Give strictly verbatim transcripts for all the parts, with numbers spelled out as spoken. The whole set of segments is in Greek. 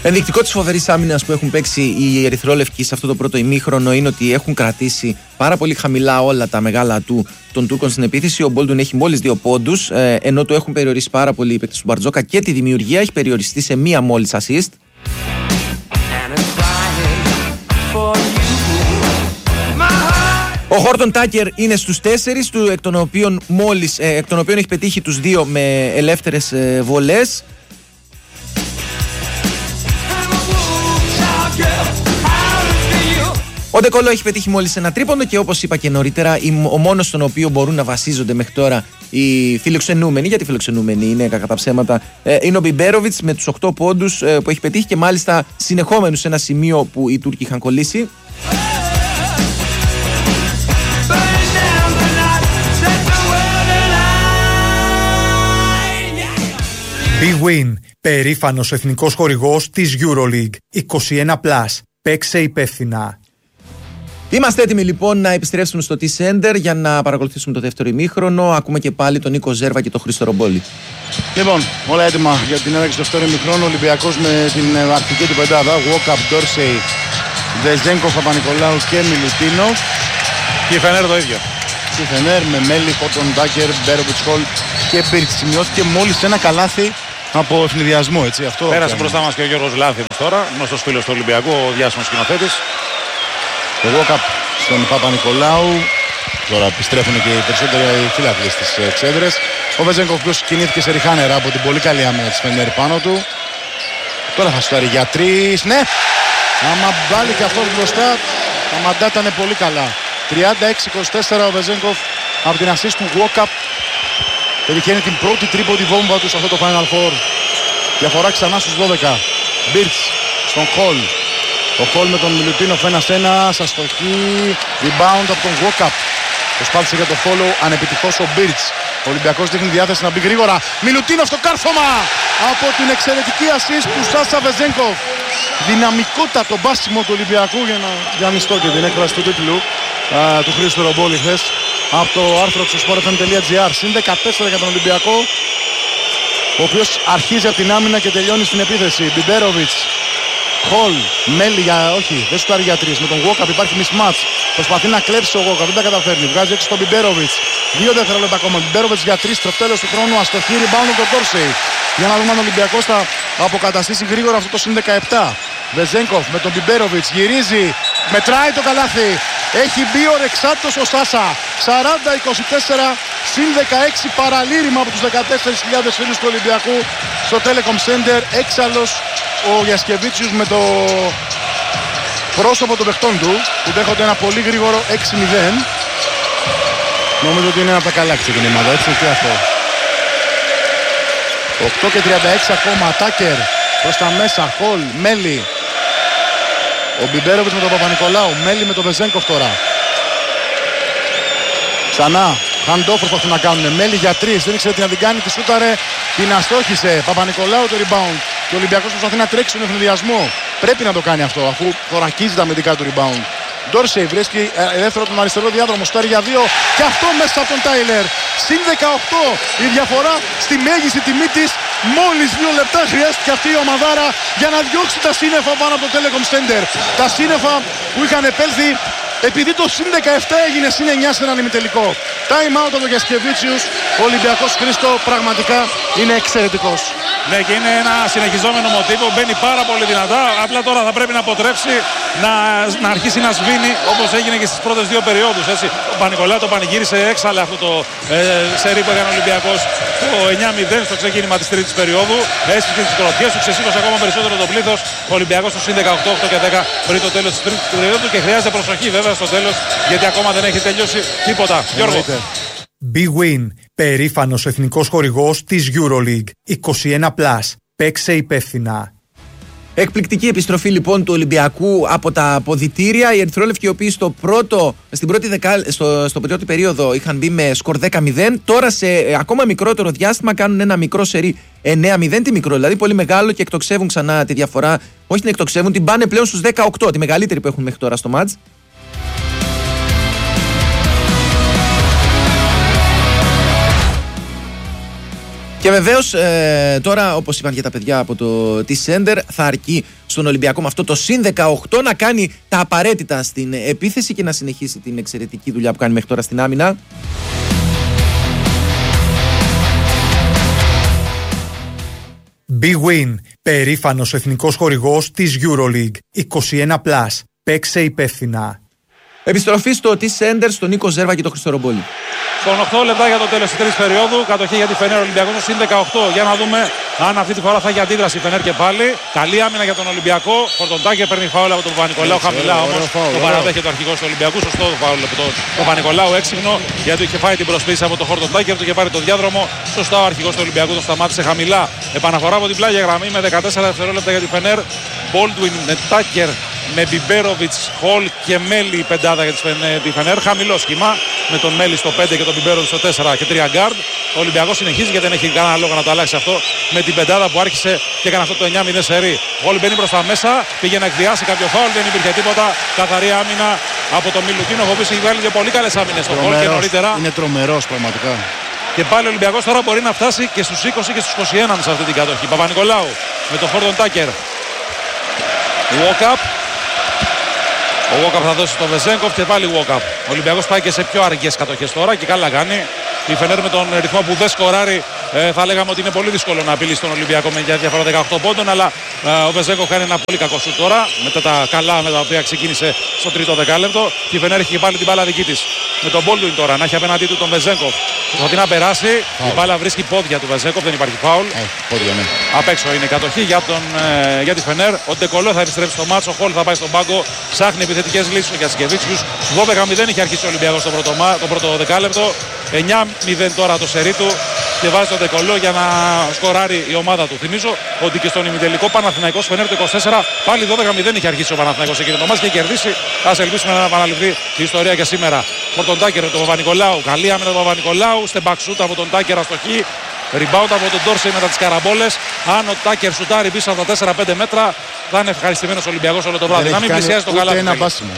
Ενδεικτικό της φοβερής άμυνας που έχουν παίξει οι ερυθρόλευκοι σε αυτό το πρώτο ημίχρονο είναι ότι έχουν κρατήσει πάρα πολύ χαμηλά όλα τα μεγάλα του των Τούρκων στην επίθεση. Ο Μπόλντουν έχει μόλις δύο πόντους, ενώ το έχουν περιορίσει πάρα πολύ οι παίκτες του Μπαρτζόκα και τη δημιουργία έχει περιοριστεί σε μία μόλις assist. Ο Χόρτον Τάκερ είναι στους τέσσερις, εκ των οποίων, μόλις, εκ των οποίων έχει πετύχει τους δύο με ελεύθερες βολές. Ο Ντεκολό έχει πετύχει μόλις ένα τρίποντο και όπως είπα και νωρίτερα, ο μόνος στον οποίο μπορούν να βασίζονται μέχρι τώρα οι φιλοξενούμενοι, γιατί φιλοξενούμενοι είναι κατά ψέματα, είναι ο Μπιμπέροβιτς με τους οκτώ πόντους που έχει πετύχει και μάλιστα συνεχόμενους σε ένα σημείο που οι Τούρκοι είχαν κολλήσει. Big Win, περήφανος εθνικός χορηγός της EuroLeague. είκοσι ένα συν. Παίξε υπεύθυνα. Είμαστε έτοιμοι λοιπόν να επιστρέψουμε στο T-Center για να παρακολουθήσουμε το δεύτερο ημίχρονο. Ακούμε και πάλι τον Νίκο Ζέρβα και τον Χρήστο Ρομπόλη. Λοιπόν, όλα έτοιμα για την έναρξη του δεύτερου ημίχρονου. Ολυμπιακός με την αρχική του πεντάδα. Walkup, Dorsey, Βεζένκοφ, Παπα-Νικολάου και Μιλουτίνο. Και η Φενέρ το ίδιο. Και η Φενέρ με Μέλι, Χόρτον Τάκερ, Μπέροβιτς, Χολ και Μπίρτς. Σημειώθηκε μόλις ένα καλάθι από ευνηδιασμό, έτσι. Αυτό πέρασε μπροστά μας και ο Γιώργος Λάνθιμος τώρα, γνωστός φίλος του Ολυμπιακού, ο διάσημος σκηνοθέτης. Το walk-up στον Παπα-Νικολάου. Τώρα επιστρέφουν και οι περισσότεροι φύλακες στις εξέδρες. Ο Βεζένκοφ, που κινήθηκε σε ριχά νερά από την πολύ καλή άμυνα της Φενέρ πάνω του. Τώρα θα σουτάρει για τρεις. Ναι! Άμα βάλει και αυτό μπροστά, τα μαντά ήταν πολύ καλά. τριάντα έξι είκοσι τέσσερα ο Βεζένκοφ από την assist του walk-up. Πετυχαίνει την πρώτη τρίποντη βόμβα του σε αυτό το Final Four. Διαφορά ξανά στους δώδεκα. Μπίρτς στον Χολ. Ο Χολ με τον Μιλουτίνοφ ένας-ένας. Αστοχή. Rebound από τον walk-up. Προσπάθησε για το follow. Ανεπιτυχώς ο Μπίρτς. Ο Ολυμπιακός δείχνει διάθεση να μπει γρήγορα. Μιλουτίνοφ στο κάρφωμα από την εξαιρετική assist του Σάσα Βεζένκοφ. Δυναμικότατο μπάσιμο του Ολυμπιακού για να διανυστώ και την έκφραση του τίτλου α, του Χρήστου Ρομπόλη χθες από το άρθρο του σπορ εφ εμ τελεία τζι άρ. Συν δεκατέσσερα για τον Ολυμπιακό, ο οποίος αρχίζει από την άμυνα και τελειώνει στην επίθεση. Μπιμπέροβιτς, Χολ, Μέλι για... όχι, δεν σουτάρει για τρεις. Με τον Walkup υπάρχει mismatch. Προσπαθεί να κλέψει ο Walkup, δεν τα καταφέρνει. Βγάζει έξω τον Μπιμπέροβιτς. Δύο δευτερόλεπτα ακόμα. Μπιμπέροβιτς για τρεις στο τέλος του χρόνου. Αστοχή, rebound από τον Dorsey. Για να δούμε αν ο Ολυμπιακός θα αποκαταστήσει γρήγορα αυτό το συν δεκαεπτά. Βεζένκοφ με τον Μπιμπέροβιτς γυρίζει. Μετράει το καλάθι. Έχει μπει ο Ρεξάτος ο Σάσα. σαράντα είκοσι τέσσερα συν δεκαέξι παραλήρημα από τους δεκατέσσερις χιλιάδες φίλους του Ολυμπιακού στο Telecom Center. Έξαλλος ο Γιασκεβίτσιους με το πρόσωπο των παιχτών του που δέχονται ένα πολύ γρήγορο έξι μηδέν. Νομίζω ότι είναι από τα καλά ξεκινήματα, έτσι και αυτό. οκτώ και τριάντα έξι ακόμα. Τάκερ προς τα μέσα. Χολ, Μέλι. Ο Μπιμπέροβιτς με τον Παπα-Νικολάου. Μέλι με τον Βεζένκοφ τώρα. Ξανά. Hand-off προσπαθούν να κάνουν. Μέλι για τρεις. Δεν ήξερε τι να την κάνει. Τη σούταρε. Την αστόχησε. Παπα-Νικολάου το rebound. Και ο Ολυμπιακός προσπαθεί να τρέξει στον ευνηδιασμό. Πρέπει να το κάνει αυτό αφού θωρακίζει τα αμυντικά του rebound. Ντόρσεϊ βρίσκει ελεύθερο τον αριστερό διάδρομο. Στάρει για δύο. Και αυτό μέσα από τον Τάιλερ. Συν δεκαοκτώ. Η διαφορά στη μέγιστη τιμή της. Μόλις δύο λεπτά χρειάστηκε αυτή η ομαδάρα για να διώξει τα σύννεφα πάνω από το Telecom Center. Τα σύννεφα που είχαν επέλθει επειδή το συν δεκαεπτά έγινε συν εννιά σε έναν ημιτελικό. Time out από τον Γιασκεβίτσιους. Ο Ολυμπιακός, Χρήστο, πραγματικά είναι εξαιρετικός. Ναι, και είναι ένα συνεχιζόμενο μοτίβο. Μπαίνει πάρα πολύ δυνατά. Απλά τώρα θα πρέπει να αποτρέψει να, να αρχίσει να σβήνει όπως έγινε και στις πρώτες δύο περιόδους. Έτσι. Ο Παπα-Νικολάου το πανηγύρισε έξαλε αυτό το ε, σερί που έκανε ο Ολυμπιακός το εννιά μηδέν στο ξεκίνημα της τρίτης περίοδου. Έσφυγε τις κροθιές του, ξεσήκωσε ακόμα περισσότερο το πλήθος. Ο Ολυμπιακός στο συν δεκαοκτώ, οκτώ και δέκα πριν το τέλος της τρίτης περίοδου και χρειάζεται προσοχή βέβαια στο τέλος γιατί ακόμα δεν έχει τελειώσει τίποτα. Γιώργο. Big Win, περήφανος εθνικός χορηγός της EuroLeague. είκοσι ένα συν. Παίξε υπεύθυνα. Εκπληκτική επιστροφή λοιπόν του Ολυμπιακού από τα αποδυτήρια. Οι ερυθρόλευκοι, οι οποίοι στο πρώτο, στην πρώτη δεκα, στο, στο πρώτη περίοδο είχαν μπει με σκορ δέκα μηδέν, τώρα σε ακόμα μικρότερο διάστημα κάνουν ένα μικρό σερί εννέα μηδέν, τι μικρό δηλαδή, πολύ μεγάλο, και εκτοξεύουν ξανά τη διαφορά. Όχι την εκτοξεύουν, την πάνε πλέον στους δεκαοκτώ, τη μεγαλύτερη που έχουν μέχρι τώρα στο μάτς. Και βεβαίως ε, τώρα, όπως είπαν και τα παιδιά από το T-Center, θα αρκεί στον Ολυμπιακό με αυτό το συν δεκαοκτώ να κάνει τα απαραίτητα στην επίθεση και να συνεχίσει την εξαιρετική δουλειά που κάνει μέχρι τώρα στην άμυνα. Big Win, περήφανος εθνικός χορηγός της EuroLeague. είκοσι ένα συν. Παίξε υπεύθυνα. Επιστροφή στο T-Center, στον Νίκο Ζέρβα και τον Χρήστο Ρομπόλη. Στον οκτώ λεπτά για το τέλος της τρίτης περίοδου. Κατοχή για τη Φενέρ, Ολυμπιακός στο συν δεκαοκτώ. Για να δούμε αν αυτή τη φορά θα έχει αντίδραση η Φενέρ και πάλι. Καλή άμυνα για τον Ολυμπιακό. Χορτοντάκερ παίρνει φάουλ από τον Παπα-Νικολάου. Χαμηλά όμως το παραδέχεται ο αρχηγός του Ολυμπιακού. Σωστό το φάουλ από τον Παπα-Νικολάου. Έξυπνο γιατί είχε φάει την προσποίηση από τον Χορτοντάκερ. Του είχε πάρει το διάδρομο. Σωστά ο αρχηγός του Ολυμπιακού το σταμάτησε χαμηλά. Επαναφορά από την πλάγια γραμμή με δεκατέσσερα δευτερόλεπτα για τη Φενέρ. Baldwin με Τάκερ, με Μπιμπέροβιτς, Χολ και Μέλι η πεντάδα για τη Φενέρ. Χαμηλό σχήμα με τον Μέλι στο πέντε και τον Μπιμπέροβιτς στο τέσσερα και τρία γκάρντ. Ο Ολυμπιακός συνεχίζει γιατί δεν έχει κανένα λόγο να το αλλάξει αυτό με την πεντάδα που άρχισε και έκανε αυτό το εννιά μηδέν σερί. Χολ μπαίνει προς τα μέσα, πήγε να εκβιάσει κάποιο φάουλ, δεν υπήρχε τίποτα. Καθαρή άμυνα από τον Μιλουτίνο, ο οποίος έχει βγάλει και πολύ καλές άμυνες στο Χολ και νωρίτερα. Είναι τρομερός πραγματικά. Και πάλι ο Ολυμπιακός τώρα μπορεί να φτάσει και στους είκοσι και στους είκοσι ένα σε αυτή την κατοχή. Παπα-Νικολάου με τον Χόρτον Τάκερ. Walk-up. Ο Walk-up θα δώσει στον Βεζέγκοφ και πάλι Walk-up. Ο Ολυμπιακός πάει και σε πιο αργές κατοχές τώρα και καλά κάνει. Η Φενέρ με τον ρυθμό που δεν σκοράρει ε, θα λέγαμε ότι είναι πολύ δύσκολο να απειλήσει τον Ολυμπιακό με διαφορά δεκαοκτώ πόντων. Αλλά ε, ο Βεζέγκοφ κάνει ένα πολύ κακό σουτ τώρα μετά τα καλά με τα οποία ξεκίνησε στο τρίτο δεκάλεπτο. Και η Φενέρ έχει πάλι την μπάλα δική της. Με τον Baldwin τώρα να έχει απέναντί του τον Βεζέγκοφ. Προσπαθεί να περάσει. Φάουλ. Η μπάλα βρίσκει πόδια του Βεζέγκοφ, δεν υπάρχει φάουλ. Ε, πόδια, ναι. Απ' έξω είναι η κατοχή για, τον, ε, για τη Φενέρ. Ο Ντεκολό θα επιστρέψει στο μάτσο. Ο Χολ θα πάει στον πάγκο. Ψάχνει επιθετικές λύσεις για Σκεβίτσιους. δώδεκα μηδέν είχε αρχίσει ο Ολυμπιακός στο πρώτο, το πρώτο δεκάλεπτο. εννιά μηδέν τώρα το σερί του και βάζει τον Ντεκολό για να σκοράρει η ομάδα του. Θυμίζω ότι και στον ημιτελικό Παναθηναϊκός Φενέρ το είκοσι τέσσερα πάλι δώδεκα μηδέν είχε αρχίσει ο Παναθηναϊκός εκείνο το μάτς και κερδίσει. Ας ελπίσουμε να επαναληφθεί η ιστορία και σήμερα. Χορτον Τάκερ με τον Παπα-Νικολάου. Καλή άμυνα τον Παπα-Νικολάου. Step back shoot από τον Τάκερ αστοχή. Rebound από τον Ντόρσεϊ μετά τις καραμπόλες. Αν ο Τάκερ σουτάρει πίσω από τα τέσσερα πέντε μέτρα θα είναι ευχαριστημένος ο Ολυμπιακός όλο το βράδυ. Να μην πλησιάζει το καλάθι. Ένα μπάσιμο.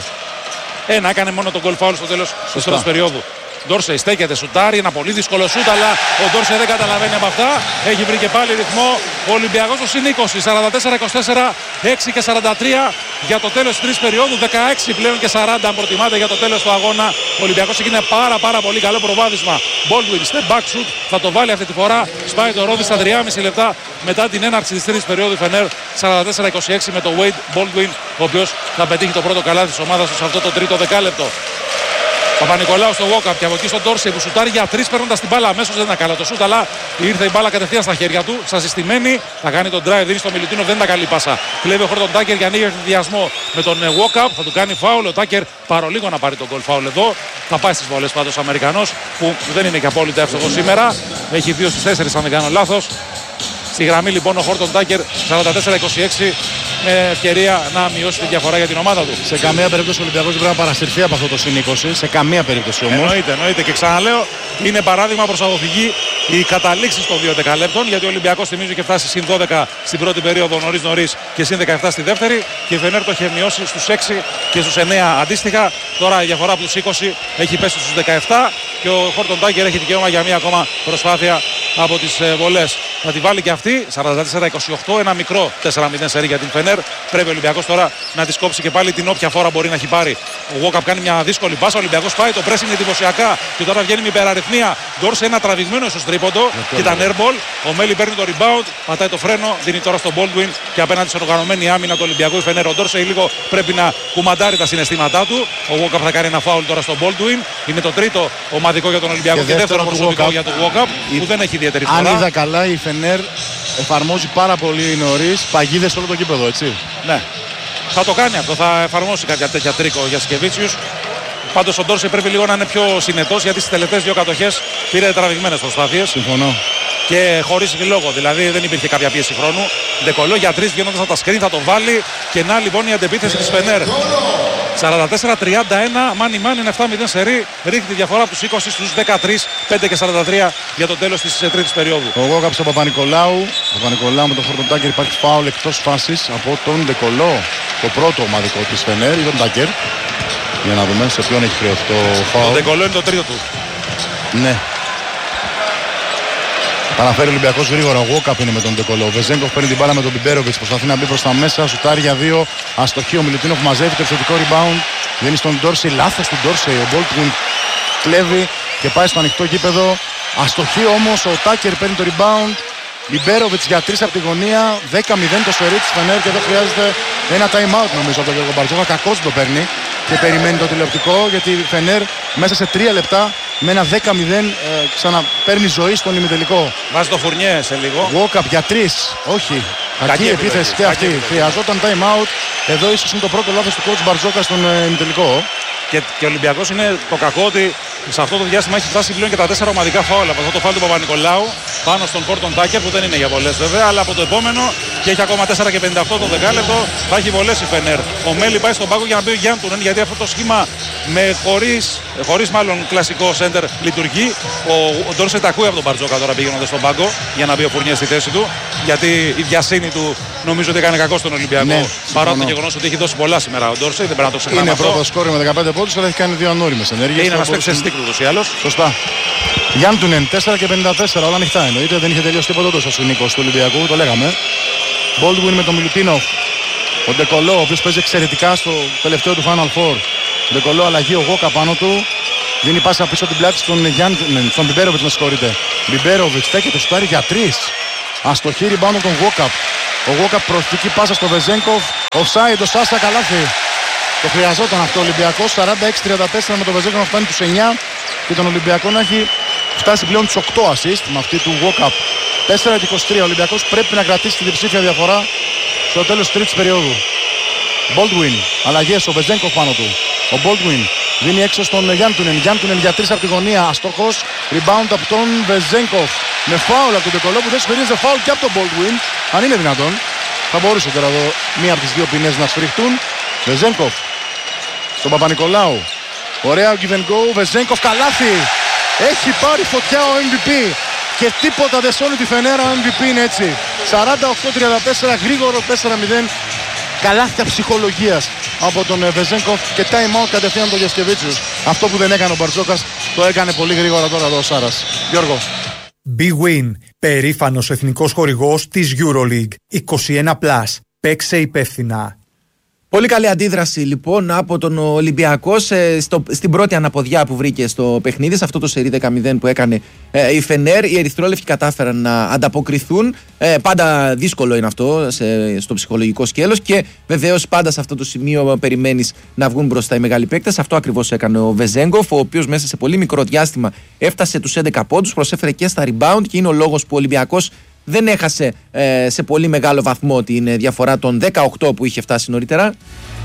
Ένα έκανε μόνο τον goal foul στο τέλος της πρώτης περίοδου. Ντόρσεϊ στέκεται, σουτάρει, ένα πολύ δύσκολο σουτ, αλλά ο Ντόρσεϊ δεν καταλαβαίνει από αυτά. Έχει βρει και πάλι ρυθμό. Ο Ολυμπιακός στο συν είκοσι, σαράντα τέσσερα είκοσι τέσσερα, έξι και σαράντα τρία για το τέλος της τρίτης περίοδου. δεκαέξι πλέον και σαράντα αν προτιμάτε για το τέλος του αγώνα. Ο Ολυμπιακός έχει ένα πάρα πάρα πολύ καλό προβάδισμα. Baldwin, step back shoot, θα το βάλει αυτή τη φορά. Σπάει το ρόδι στα τριάμισι λεπτά μετά την έναρξη της τρίτης περίοδου. Φενέρ σαράντα τέσσερα είκοσι έξι με το Wade Baldwin, ο οποίος θα πετύχει το πρώτο καλάθι της ομάδας του σε αυτό το τρίτο δεκάλεπτο. Παπα-Νικολάου στο walk-up και από εκεί στον Ντόρσεϊ που σουτάρει για τρεις παίρνοντας την μπάλα αμέσως. Δεν ήταν καλά το σουτ, αλλά ήρθε η μπάλα κατευθείαν στα χέρια του. Σαν συστημένη θα κάνει τον drive, δίνει στο Μιλουτίνο, δεν ήταν καλή πάσα. Κλέβει ο Χόρτον Τάκερ για ανοίγει διασμό με τον walk-up. Θα του κάνει φάουλ. Ο Τάκερ παρολίγο να πάρει τον goal foul εδώ. Θα πάει στις βολές πάντως ο Αμερικανός που δεν είναι και απόλυτα εύστοχος σήμερα. Έχει δύο στις τέσσερις αν δεν κάνω λάθος. Στη γραμμή λοιπόν ο Χόρτον Τάκερ σαράντα τέσσερα είκοσι έξι με ευκαιρία να μειώσει τη διαφορά για την ομάδα του. Σε καμία περίπτωση ο Ολυμπιακός δεν πρέπει να παρασυρθεί από αυτό το συν είκοσι. Σε καμία περίπτωση όμως. Εννοείται, εννοείται. Και ξαναλέω, είναι παράδειγμα προς αποφυγή οι καταλήξεις των δύο δεκαλέπτων. Γιατί ο Ολυμπιακός θυμίζει και φτάσει συν δώδεκα στην πρώτη περίοδο νωρίς νωρίς και συν δεκαεπτά στη δεύτερη. Και η Φενέρ το είχε μειώσει στους έξι και στους εννέα αντίστοιχα. Τώρα η διαφορά από τους είκοσι έχει πέσει στους δεκαεπτά και ο Χόρτον Τάκερ έχει δικαίωμα για μία ακόμα προσπάθεια από τις βολές. Θα τη βάλει και αυτή, σαράντα τέσσερα είκοσι οκτώ, ένα μικρό τέσσερα μηδέν σερί για την Φενέρ. Πρέπει ο Ολυμπιακός τώρα να τη κόψει και πάλι την όποια φόρα μπορεί να έχει πάρει. Ο Walkup κάνει μια δύσκολη πάσα, ο Ολυμπιακός πάει, το pressing είναι εντυπωσιακά και τώρα βγαίνει με υπεραριθμία. Ντόρσε ένα τραβηγμένο ίσως τρίποντο και ήταν airball. Ο Μέλι παίρνει το rebound, πατάει το φρένο, δίνει τώρα στον Baldwin και απέναντι στην οργανωμένη άμυνα του Ολυμπιακού η Φενέρ. Ο Ντόρσε λίγο πρέπει να κουμαντάρει τα συναισθήματά του. Ο Walkup θα κάνει ένα foul τώρα στον Baldwin. Είναι το τρίτο ομαδικό για τον Ολυμπιακό και, και δεύτερο προσωπικό για τον Walkup που δεν έχει ιδιαίτερη φορά. Αν είδα καλά, η Φενέρ εφαρμόζει πάρα πολύ νωρίς παγίδες σε όλο το κήπεδο, έτσι. Ναι. Θα το κάνει αυτό, θα εφαρμόσει κάποια τέτοια τρίκο για Σκεβίτσιους. Πάντως ο Ντόρσε πρέπει λίγο να είναι πιο συνετός γιατί στις τελευταίες δύο κατοχές πήρε τραβηγμένες προσπάθειες. Συμφωνώ. Και χωρίς λόγο, δηλαδή δεν υπήρχε κάποια πίεση χρόνου. Ντεκολό για τρεις βγαίνοντας από τα σκριν θα το βάλει και να λοιπόν η αντεπίθεση της Φενέρ. σαράντα τέσσερα τριάντα ένα, μάνι μάνι είναι επτά μηδέν σερί, ρίχνει τη διαφορά από τους είκοσι στους δεκατρείς, πέντε και σαράντα τρία για το τέλος της τρίτης περίοδου. Ο Walkup στον Παπα-Νικολάου, ο Παπα-Νικολάου με τον Χόρτον Τάκερ υπάρχει φάουλ εκτός φάσης από τον Ντεκολό, το πρώτο ομαδικό της Φενέρ ή τον Τάκερ. Για να δούμε σε ποιον έχει χρεωθεί το φάουλ. Το Ντεκολό είναι το τρίτο του. Ναι. Παραφέρει ο Ολυμπιακός γρήγορα. Ο Γόκαπ είναι με τον Ντεκολό. Ο Βεζέγκοφ παίρνει την μπάλα με τον Μπιμπέροβιτς. Προσπαθεί να μπει προς τα μέσα. Σουτάρει για δύο. Αστοχή. Ο Μιλουτίνοφ μαζεύει το επιθετικό rebound. Δίνει στον Ντόρσεϊ. Λάθος του Ντόρσεϊ. Ο Μπόλτουιν κλέβει και πάει στο ανοιχτό γήπεδο. Αστοχή όμως. Ο Τάκερ παίρνει το rebound. Μπιμπέροβιτς για τρεις από τη γωνία. δέκα μηδέν το σερί της Φενέρ και εδώ χρειάζεται ένα time out νομίζω από τον Γιώργο Μπαρτζόκα. Κακώς το παίρνει και περιμένει το τηλεοπτικό γιατί η Φενέρ μέσα σε τρία λεπτά με ένα δέκα μηδέν ε, ξαναπαίρνει ζωή στον ημιτελικό. Βάζει το Φουρνιέ σε λίγο. Walkup για τρεις. Όχι. Κακή επίθεση και αυτή. Χρειαζόταν time out. Εδώ ίσως είναι το πρώτο λάθος του coach Μπαρτζόκα στον ε, ημιτελικό. Και, και ο Ολυμπιακός είναι το κακό ότι σε αυτό το διάστημα έχει φτάσει πλέον και τα τέσσερα ομαδικά φάουλ. Από αυτό το φάουλ του Παπα-Νικολάου πάνω στον Κόρτον Τάκερ που δεν είναι για βολές βέβαια, αλλά από το επόμενο και έχει ακόμα τέσσερα και πενήντα οκτώ το δεκάλεπτο θα έχει βολές η Φενέρ. Ο Μέλι πάει στον πάγκο για να μπει ο Γιάντουνεν γιατί αυτό το σχήμα με χωρίς, χωρίς μάλλον κλασικό σέντερ λειτουργεί. Ο, ο Ντόρσετ ακούει από τον Μπαρτζόκα τώρα πηγαίνοντας στον πάγκο για να μπει ο Φουρνιέ στη θέση του γιατί η διασύνη του νομίζω ότι έκανε κακό στον Ολυμπιακό. Ναι, παρά το γεγονός ότι έχει δώσει πολλά σήμερα ο Ντόρσετ, δεν πρέπει να το ξεχνάμε. Είναι πρώτο σκόρ με δεκαπέντε πόντους, αλλά έχει κάνει δύο ανώριμες ενέργειες. Είναι ένας παίκτης εστίκτου ούτως ή άλλως. Σωστά. Γιάντουνεν τέσσερα και πενήντα τέσσερα, όλα ανοιχτά εννοείται. Δεν είχε τελειώσει τίποτα τόσο ο Νίκος του Ολυμπιακού, το λέγαμε. Baldwin με τον Μιλουτίνοφ. Ο Ντεκολό, ο οποίος παίζει εξαιρετικά στο τελευταίο του Final Four. Ντεκολό αλλαγή, ο Γόκα πάνω του. Δίνει πάσα πίσω την πλάτη στον Γιάντουνεν, στον Μπιμπέροβιτς, με συγχωρείτε. Μπιμπέροβιτς στέκεται, σουτάρει για τρεις. Αστοχή rebound τον Γόκαπ. Ο Γόκαπ προσθήκη πάσα στο Βεζέγκοφ. Offside, ο Σάσα καλάθι. Το χρειαζόταν αυτό ο Ολυμπιακός. σαράντα έξι τριάντα τέσσερα με τον Βεζέγκοφ να φτάνει τους εννιά και τον Ολυμπιακό να έχει φτάσει πλέον τους οκτώ assist με αυτή του Γόκαπ. τέσσερα και είκοσι τρία. Ο Ολυμπιακός πρέπει να κρατήσει τη διψήφια διαφορά στο τέλος της τρίτης περίοδου. Baldwin, αλλαγές, ο Βεζέγκοφ πάνω του. Ο Baldwin δίνει έξω στον Γιάντουνεν. Γιάντουνεν για τρεις από τη γωνία. Αστοχός. Rebound από τον Βεζέγκοφ. Με φάουλ από τον Ντεκολό που δεν σφυρίζει φάουλ και από τον Baldwin. Αν είναι δυνατόν. Θα μπορούσε τώρα εδώ μία από τις δύο ποινές να σφυριχτούν. Βεζέγκοφ στον Παπα-Νικολάου. Ωραία give and go. Βεζέγκοφ καλάθι. Έχει πάρει φωτιά ο εμ βι πι. Και τίποτα δεν σώνει τη Φενέρα. Ο εμ βι πι είναι έτσι. σαράντα οκτώ τριάντα τέσσερα, γρήγορο τέσσερα μηδέν. Καλάθια ψυχολογίας από τον Βεζέγκοφ και time out κατευθείαν τον Γιασκεβίτσιους. Αυτό που δεν έκανε ο Μπαρτζόκας το έκανε πολύ γρήγορα τώρα εδώ ο Σάρας. Γιώργο. Big Win, περήφανος εθνικός χορηγός της EuroLeague. είκοσι ένα συν. Παίξε υπεύθυνα. Πολύ καλή αντίδραση λοιπόν από τον Ολυμπιακό σε, στο, στην πρώτη αναποδιά που βρήκε στο παιχνίδι, σε αυτό το σερί δέκα μηδέν που έκανε ε, η Φενέρ. Οι ερυθρόλευκοι κατάφεραν να ανταποκριθούν. Ε, πάντα δύσκολο είναι αυτό σε, στο ψυχολογικό σκέλος και βεβαίως πάντα σε αυτό το σημείο περιμένεις να βγουν μπροστά οι μεγάλοι παίκτες. Αυτό ακριβώς έκανε ο Βεζέγκοφ, ο οποίος μέσα σε πολύ μικρό διάστημα έφτασε τους έντεκα πόντους, προσέφερε και στα rebound και είναι ο λόγος που ο Ολυμπιακός δεν έχασε ε, σε πολύ μεγάλο βαθμό την διαφορά των δεκαοκτώ που είχε φτάσει νωρίτερα.